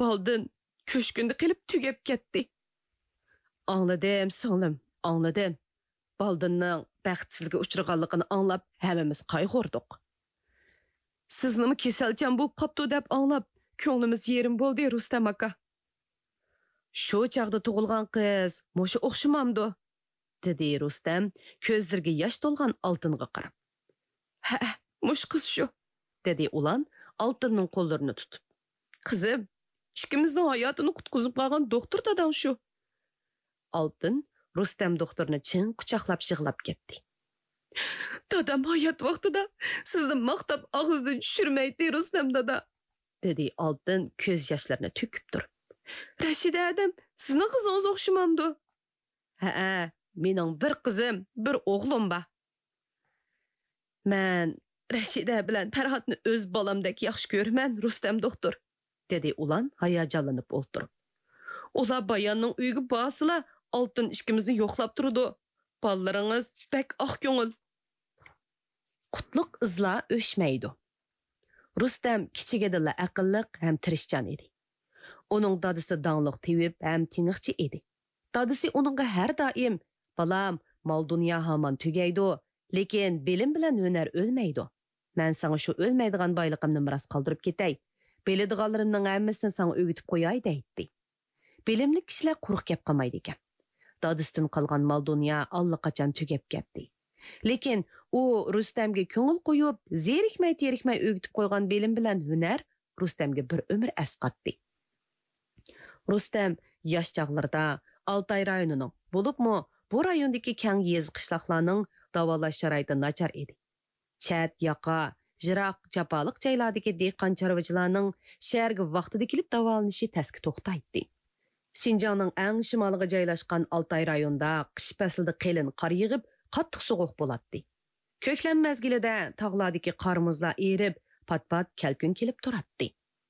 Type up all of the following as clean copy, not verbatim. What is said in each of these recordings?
Baldın köşkünde qilib tugab ketdi. Anladım, singlim, anladım. Baldınның baxtsizlikka uchraganligini anglab, hammamiz qayg'urdik. Siznimi kasalchan bo'lib qopdi deb anglab, ko'nglimiz yerim bo'ldi, Rustam aka. Shu chaqda tug'ilgan qiz, mushu o'xshamamdi, dedi Rustam ko'zlariga yosh to'lgan Oltinga qarab. Ha, mush qiz shu, dedi ulan Oltinning qo'llarini tutib. Qizim, ikkimizning hayotini qutqizib qolgan doktor dadang shu. Oltin Rustam doktorni chin quchoqlab yig'lab ketdi. Dadam hayot vaqtida sizni maqtab og'izdan tushirmaydi, Rustam dada, dedi Oltin ko'z yoshlarini to'kib turib. Rashida adam, sizning qizingiz o'xshamamdi. Ha, mening bir qizim, bir o'g'lim bor. Men Rashida bilan Farhodni o'z bolamdek yaxshi ko'raman, Rustam doktor, dedi ulan hayajonlanib o'ltirib. Ular bayanning uyiga borsila, Oltin ikkimizni yo'qlab turdi. Ballariңiz bek oq ko'ngil. Qutluq izla o'shmaydi. Rustam kichigidilla aqlliq ham tirishchan edi. Uning dadisi dangliq tevib ham tiniqchi edi. Dadisi uningga har doim, "Balam, mol dunyo hamon tugaydi, lekin bilim bilan hunar o'lmaydi. Men sana shu o'lmaydigan boyliqimni miros qoldirib ketay. Biladiganlarimning hammasini sana o'gitib qo'yay" deydi. Bilimli kishilar quruq gap qilmaydi ekan. Dadisidan qolgan mol dunyo allaqachon tugab ketdi. Lekin u Rustamga ko'ngil qo'yib, zerikmay o'gitib qo'ygan bilim bilan hunar Rustamga bir umr asqatdi. Rustam yosh chog'larida Altay rayonining, bo'libmi bu rayondagi keng yez qishloqlarning davolash sharoiti nachar edi. Chat, yoqa, jiroq, jafoliq joylardagi dehqon chorvachilarning shaharga vaqtida kelib davolanishi tasga to'xtaydi. Sinjanning eng shimoliga joylashgan Altay rayonida qish faslida qalin qor yig'ib, qattiq sovuq bo'ladi. Ko'klam mezgilida tog'lardagi qormuzlar erib, pat-pat kalkun kelib turadi.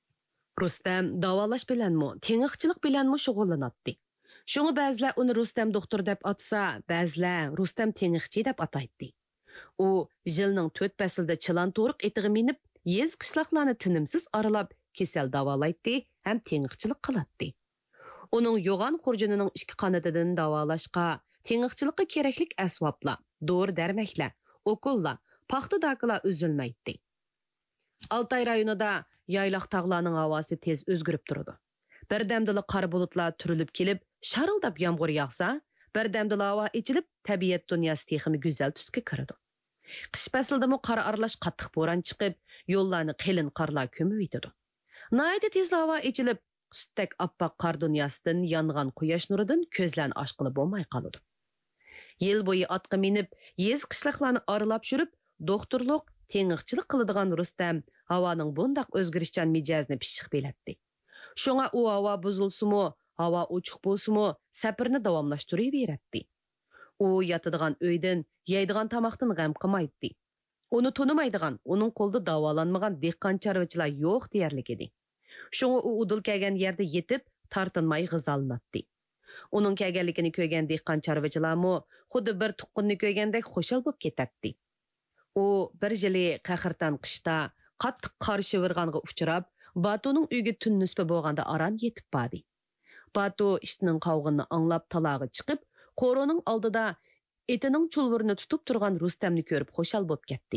Rustam davolash bilanmi, teng'iqchilik bilanmi shug'ullanadi. Shunga ba'zilar uni Rustam doktor deb atsa, ba'zilar Rustam teng'iqchi deb ataydi. U yilning 4 faslida chilan to'riq etiga minib, yez qishloqlarni tinimsiz aralab, kasal davolaydi ham teng'iqchilik qiladi. Uning yo'g'on xurjunining ikki qanotidan davolashqa, teng'iqchilikqa keraklik asboblar, dori-darmaklar, okullar, paxta dakilar uzilmaydi. Altay rayonida yayloq tog'larning havosi tez o'zgarib turadi. Birdamdala qor bulutlar turilib kelib, sharildab yomg'ir yog'sa, birdamdala havo ichilib, tabiat dunyosi texmi go'zal tusga kiradi. Qish faslida qor aralash qattiq bo'ron chiqib, yo'llarni qalin qorlar ko'mib yetadi. Nayda tez havo ichilib, sutdek oppoq qor dunyosidan yongan quyosh nuridan ko'zlarni ochqili bo'lmay qoladi. Yil bo'yi otga minib, yez qishloqlarni aralab yurib, doktorlik, teng'iqchilik qiladigan Rustam havoning bundoq o'zgarishchan mijozni pishiq biladi. Shunga u havo buzilsimi, havo ochiq bo'lsimi, safarni davomlashtiraveradi. U yotadigan uydan, yeydigan tomoqdan g'am qilmaydi. Uni tonimaydigan, uning qo'lida davolanmagan dehqon chorvachilar yo'q deyarlik edi. Shunga u udul kelgan yerda yetib, tartinmay g'izolanadi. Uning kelganligini ko'rgan dehqon chorvachilarmi xuddi bir tuqqunni ko'rgandek xushal bo'lib ketadi. U bir yili qahirton qishda qattiq qarshi virg'anga uchrab, Batuning uyga tun nisbi bo'lganda aran yetib bordi. Batu ishtining qavg'inni anglab talog'i chiqib, qo'roning oldida etining chulvurini tutib turgan Rustamni ko'rib xushal bo'lib ketdi.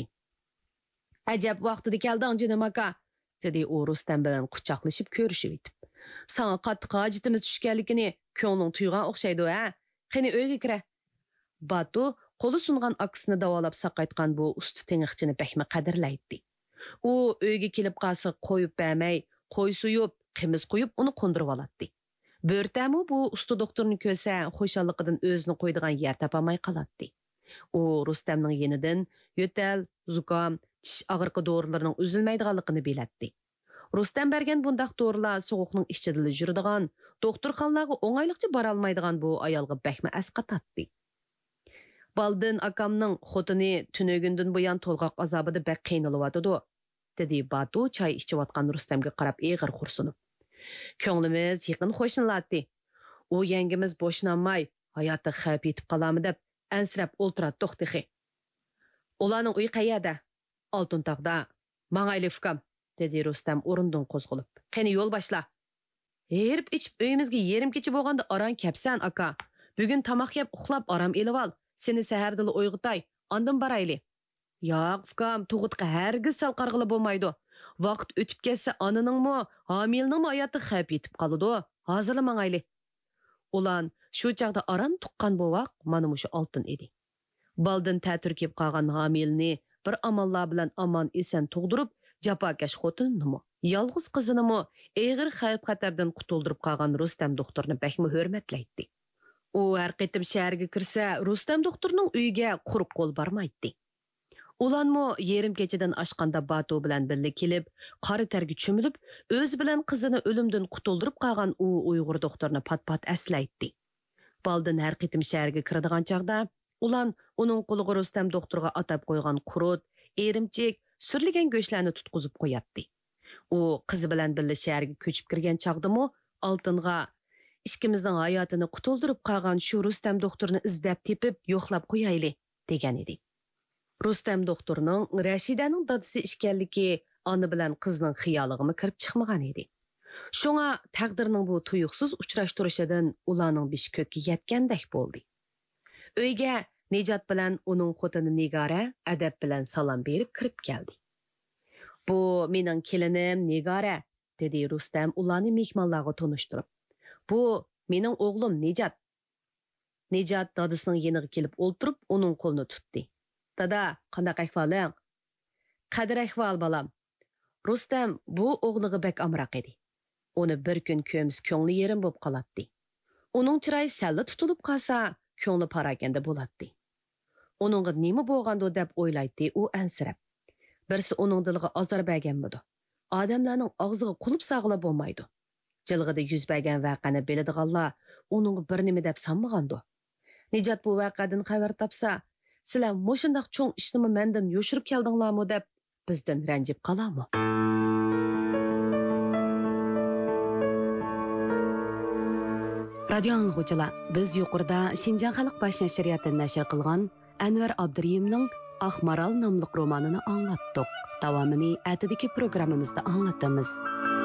"Ajab vaqtida kelding, jinim aka", dedi u Rustam bilan quchoqlashib ko'rishib etib. "Sana qattiq hojatimiz tushganligini ko'ngling tuygan o'xshaydi, ha? Qani uyga kira." Batu qo'li sungan akasini davolab saqaytgan bu usta teng'iqchini bakma qadrlaydi. U uyga kelib qolsa qo'yib bermay, qo'y suyib, qimiz qo'yib uni qo'ndirib oladi. Bo'rtamu bu usta doktorni ko'rsa, xo'shalligidan o'zini qo'ydigan yer topolmay qoladi. U Rustamning yenidan yo'tal, zukam, tish og'riqi dorilarning uzilmaydiganligini biladi. Rustam bergan bundaq dorilar sovuqning ichida yuradigan, doktorxonalarga o'ng'ayliqcha bora olmaydigan bu ayolga bakma asqatadi. "Baldin akamning xotini tunugundan buyon to'lg'oq azobida bak qiynalyotdi", dedi Batu choy ichayotgan Rustamga qarab eg'ir xursunib. "Ko'nglimiz yaqin qo'shnilardi. U yangimiz bo'shnanmay, hayotda xavf yetib qolarmi deb ansirab o'ltiradi dixi. Ularning uyi qayerda?" "Oltin tog'da. Mang'ayli ukam", dedi Rustam o'rindan qo'zg'alib. "Qani yo'l boshla." Herib içip öyümüzge yerim keçi boğanda aran kepsen aka. Bugün tamak yap uxlap aram elib al. Seni səhərdili oygutay. Andın barayli. Yoq, ukam, to'g'itqa hargiz sal qarg'ili bo'lmaydi. Vaqt o'tib ketsa, ananing mo, homilning mo hayoti xavf yetib qoladi. Hozirlamangayli. Ulan shu chaqda aram tuqqan bu vaqt mana shu oltin edi. Baldan ta'turkib qolgan homilni bir amallar bilan aman esan tug'dirib, jafokash xotinini yolg'iz qizini eg'ir xavf xatardan qutuldirib qolgan Rustam doktorni bakmi hurmatlaydi. U har qitim shaharga kirsa, Rustam doktorning uyiga quruq qo'l bormaydi. Ulanmo yerim kechadan oshqanda Batu bilan birga kelib, qora targa cho'milib, o'z bilan qizini o'limdan qutuldirib qolgan u Uyg'ur doktorni pat-pat aslaydi. Baldan har qitim shaharga kiradigan chaqda, ulan uning qo'liga Rustam doktorga atab qo'ygan qurut, erimchik, surligan go'shtlarni tutqizib qo'yatdi. U qizi bilan birga shaharga ko'chib kirgan chaqdimi, oltinga ikkimizning hayotini qutuldirib qolgan shu Rustam doktorni izlab tepib, yo'qlab qo'yayli degan edi. Rustam doktorning Rashidaning dadisi ishkanligi ona bilan qizning xiyoliga kirib chiqmagan edi. Shunga taqdirning bu tuyuqsiz uchrashtirishidan ularning beshi ko'kka yetgandek bo'ldi. Uyga Nijat bilan uning xotini Nigora adab bilan salom berib kirib keldi. Bu mening kelinim Nigora, dedi Rustam ularni mehmonlarga tanishtirib. Bu mening o'g'lim Nijat. Nijat dadisining yeniga kelib o'ltirib, uning qo'lini tutdi. Dada, qanday ahvoling? Qadr ahvol balam. Rustam bu o'g'liga bek amroq edi. Uni bir kun ko'miz ko'ngli yerim bo'lib qolatdi. Uning chiroyi salla tutilib qolsa, ko'ngli paraganda bo'ladi. Uningga nima bo'lgandi deb o'ylaydi u ansirab. Birsi uning diliga azor berganmidi. Odamlarning og'ziga qulib sog'lab bo'lmaydi. Jilg'ida yuz bergan voqeani biladiganlar uning bir nima deb sanmagandi. Nijat bu voqeadan xabar topsa, sizlar mushundaq cho'ng ishni mendan yo'shirib keldinglarmi deb bizdan ranjib qolarmi? Radio anglag'uchilar, biz yuqorida Xinjiang xalq bosh nashriyatidan nashr qilgan Anvar Abduriyimning Ahmaral nomli romanini anglatdik. Davomini atidagi programmamizda anglatamiz.